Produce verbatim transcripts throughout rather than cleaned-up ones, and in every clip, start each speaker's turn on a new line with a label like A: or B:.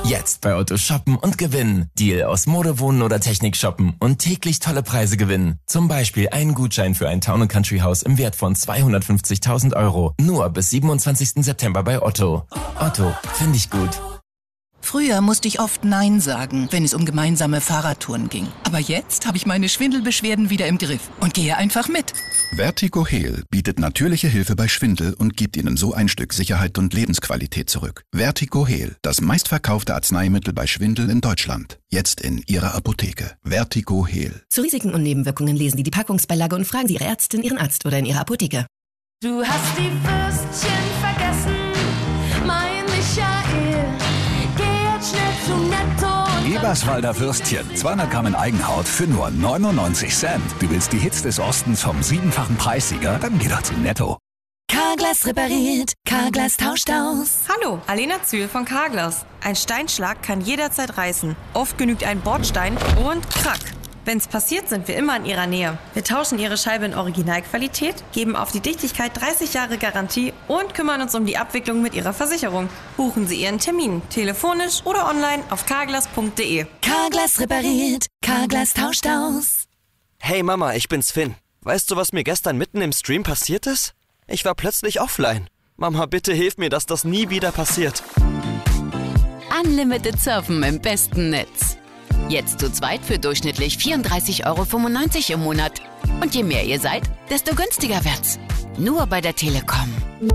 A: Jetzt bei Otto shoppen und gewinnen. Deal aus Mode, Wohnen oder Technik shoppen und täglich tolle Preise gewinnen. Zum Beispiel einen Gutschein für ein Town and Country Haus im Wert von zweihundertfünfzigtausend Euro. Nur bis siebenundzwanzigsten September bei Otto. Otto, finde ich gut.
B: Früher musste ich oft Nein sagen, wenn es um gemeinsame Fahrradtouren ging. Aber jetzt habe ich meine Schwindelbeschwerden wieder im Griff und gehe einfach mit.
C: Vertigo Heal bietet natürliche Hilfe bei Schwindel und gibt Ihnen so ein Stück Sicherheit und Lebensqualität zurück. Vertigo Heal, das meistverkaufte Arzneimittel bei Schwindel in Deutschland. Jetzt in Ihrer Apotheke. Vertigo Heal.
D: Zu Risiken und Nebenwirkungen lesen Sie die Packungsbeilage und fragen Sie Ihre Ärztin, Ihren Arzt oder in Ihrer Apotheke.
E: Du hast die Würstchen vergessen, mein Michael. Geh jetzt schnell zu Netto.
F: Eberswalder Würstchen, zweihundert Gramm in Eigenhaut für nur neunundneunzig Cent. Du willst die Hits des Ostens vom siebenfachen Preissieger? Dann geh doch zu Netto.
D: Carglass repariert, Carglass tauscht aus.
G: Hallo, Alena Zühl von Carglass. Ein Steinschlag kann jederzeit reißen. Oft genügt ein Bordstein und krack. Wenn's passiert, sind wir immer in Ihrer Nähe. Wir tauschen Ihre Scheibe in Originalqualität, geben auf die Dichtigkeit dreißig Jahre Garantie und kümmern uns um die Abwicklung mit Ihrer Versicherung. Buchen Sie Ihren Termin, telefonisch oder online auf carglass punkt de.
D: Carglass repariert, Carglass tauscht aus.
H: Hey Mama, ich bin's Finn. Weißt du, was mir gestern mitten im Stream passiert ist? Ich war plötzlich offline. Mama, bitte hilf mir, dass das nie wieder passiert.
I: Unlimited Surfen im besten Netz. Jetzt zu zweit für durchschnittlich vierunddreißig Euro fünfundneunzig im Monat. Und je mehr ihr seid, desto günstiger wird's. Nur bei der Telekom.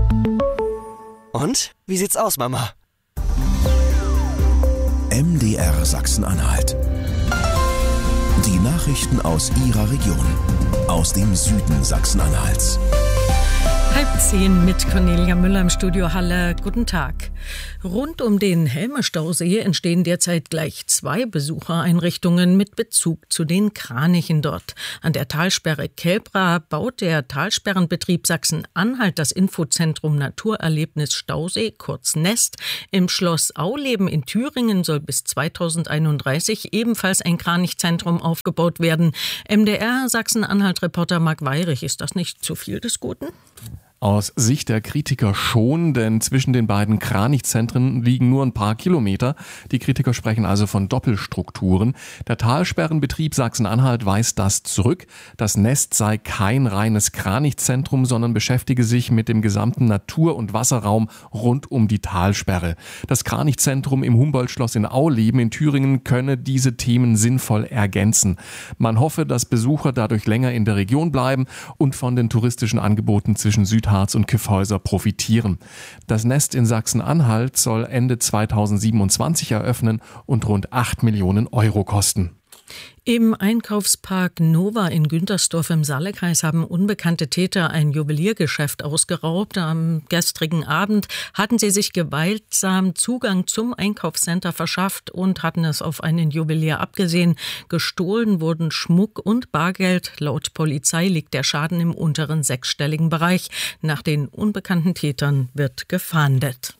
H: Und? Wie sieht's aus, Mama?
J: M D R Sachsen-Anhalt. Die Nachrichten aus Ihrer Region. Aus dem Süden Sachsen-Anhalts.
K: Halb zehn mit Cornelia Müller im Studio Halle. Guten Tag. Rund um den Helmer Stausee entstehen derzeit gleich zwei Besuchereinrichtungen mit Bezug zu den Kranichen dort. An der Talsperre Kelbra baut der Talsperrenbetrieb Sachsen-Anhalt das Infozentrum Naturerlebnis Stausee, kurz Nest. Im Schloss Auleben in Thüringen soll bis zweitausendeinunddreißig ebenfalls ein Kranichzentrum aufgebaut werden. M D R Sachsen-Anhalt-Reporter Marc Weyrich, ist das nicht zu viel des Guten?
L: Aus Sicht der Kritiker schon, denn zwischen den beiden Kranichzentren liegen nur ein paar Kilometer. Die Kritiker sprechen also von Doppelstrukturen. Der Talsperrenbetrieb Sachsen-Anhalt weist das zurück. Das Nest sei kein reines Kranichzentrum, sondern beschäftige sich mit dem gesamten Natur- und Wasserraum rund um die Talsperre. Das Kranichzentrum im Humboldt-Schloss in Auleben in Thüringen könne diese Themen sinnvoll ergänzen. Man hoffe, dass Besucher dadurch länger in der Region bleiben und von den touristischen Angeboten zwischen Südharz und Kyffhäuser profitieren. Das Nest in Sachsen-Anhalt soll Ende zweitausendsiebenundzwanzig eröffnen und rund acht Millionen Euro kosten.
K: Im Einkaufspark Nova in Güntersdorf im Saalekreis haben unbekannte Täter ein Juweliergeschäft ausgeraubt. Am gestrigen Abend hatten sie sich gewaltsam Zugang zum Einkaufscenter verschafft und hatten es auf einen Juwelier abgesehen. Gestohlen wurden Schmuck und Bargeld. Laut Polizei liegt der Schaden im unteren sechsstelligen Bereich. Nach den unbekannten Tätern wird gefahndet.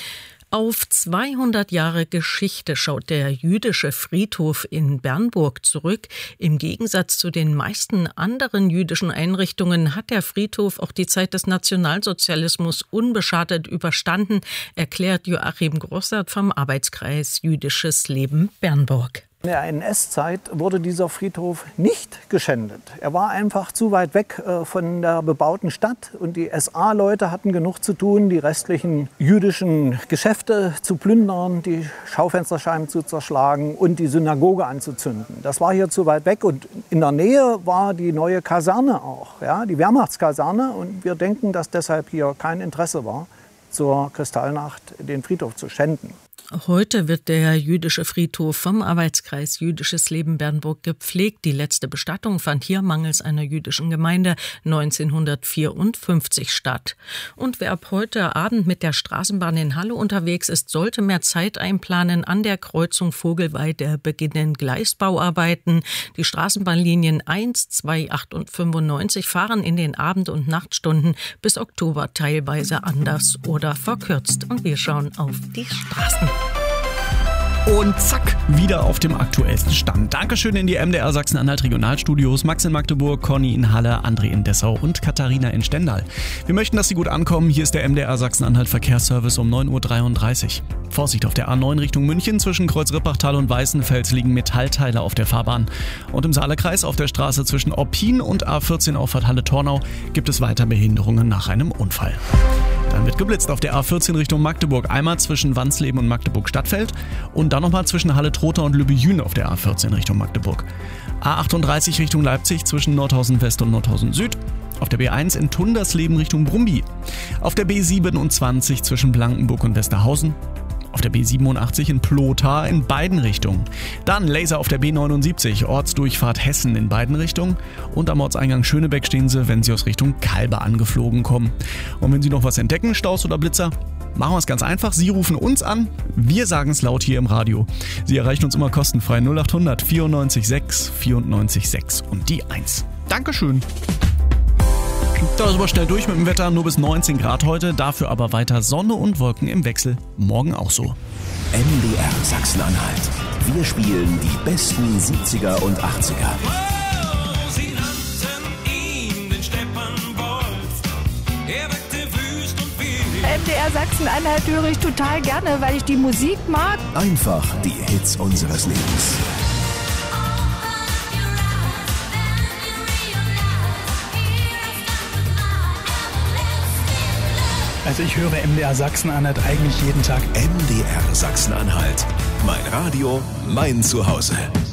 K: Auf zweihundert Jahre Geschichte schaut der jüdische Friedhof in Bernburg zurück. Im Gegensatz zu den meisten anderen jüdischen Einrichtungen hat der Friedhof auch die Zeit des Nationalsozialismus unbeschadet überstanden, erklärt Joachim Grossart vom Arbeitskreis Jüdisches Leben Bernburg.
M: In der N S-Zeit wurde dieser Friedhof nicht geschändet. Er war einfach zu weit weg äh, von der bebauten Stadt und die S A-Leute hatten genug zu tun, die restlichen jüdischen Geschäfte zu plündern, die Schaufensterscheiben zu zerschlagen und die Synagoge anzuzünden. Das war hier zu weit weg und in der Nähe war die neue Kaserne auch, ja, die Wehrmachtskaserne, und wir denken, dass deshalb hier kein Interesse war, zur Kristallnacht den Friedhof zu schänden.
K: Heute wird der jüdische Friedhof vom Arbeitskreis Jüdisches Leben Bernburg gepflegt. Die letzte Bestattung fand hier mangels einer jüdischen Gemeinde neunzehnhundertvierundfünfzig statt. Und wer ab heute Abend mit der Straßenbahn in Halle unterwegs ist, sollte mehr Zeit einplanen. An der Kreuzung Vogelweide beginnen Gleisbauarbeiten. Die Straßenbahnlinien eins, zwei, acht und fünfundneunzig fahren in den Abend- und Nachtstunden bis Oktober teilweise anders oder verkürzt. Und wir schauen auf die Straßen.
N: Und zack, wieder auf dem aktuellsten Stand. Dankeschön in die M D R Sachsen-Anhalt Regionalstudios. Max in Magdeburg, Conny in Halle, André in Dessau und Katharina in Stendal. Wir möchten, dass Sie gut ankommen. Hier ist der M D R Sachsen-Anhalt Verkehrsservice um neun Uhr dreiunddreißig. Vorsicht auf der A neun Richtung München. Zwischen Kreuz-Rippachtal und Weißenfels liegen Metallteile auf der Fahrbahn. Und im Saalekreis auf der Straße zwischen Oppin und A vierzehn Auffahrt Halle-Tornau gibt es weiter Behinderungen nach einem Unfall. Dann wird geblitzt auf der A vierzehn Richtung Magdeburg. Einmal zwischen Wansleben und Magdeburg-Stadtfeld und dann nochmal zwischen Halle-Trotha und Lübbe-Jühn auf der A vierzehn Richtung Magdeburg. A achtunddreißig Richtung Leipzig zwischen Nordhausen West und Nordhausen Süd. Auf der B eins in Tundersleben Richtung Brumby. Auf der B siebenundzwanzig zwischen Blankenburg und Westerhausen. Auf der B siebenundachtzig in Plotha in beiden Richtungen. Dann Laser auf der B neunundsiebzig, Ortsdurchfahrt Hessen in beiden Richtungen. Und am Ortseingang Schönebeck stehen Sie, wenn Sie aus Richtung Kalbe angeflogen kommen. Und wenn Sie noch was entdecken, Staus oder Blitzer, machen wir es ganz einfach. Sie rufen uns an, wir sagen es laut hier im Radio. Sie erreichen uns immer kostenfrei null acht hundert vierundneunzig sechs vierundneunzig sechs und die eins. Dankeschön. Da ist aber schnell durch mit dem Wetter, nur bis neunzehn Grad heute, dafür aber weiter Sonne und Wolken im Wechsel. Morgen auch so.
J: M D R Sachsen-Anhalt. Wir spielen die besten siebziger und achtziger.
E: Sie nannten ihn den Steppenwolf. Er weckte wüst und wild.
O: M D R Sachsen-Anhalt höre ich total gerne, weil ich die Musik mag.
J: Einfach die Hits unseres Lebens.
P: Also ich höre M D R Sachsen-Anhalt eigentlich jeden Tag.
J: M D R Sachsen-Anhalt. Mein Radio, mein Zuhause.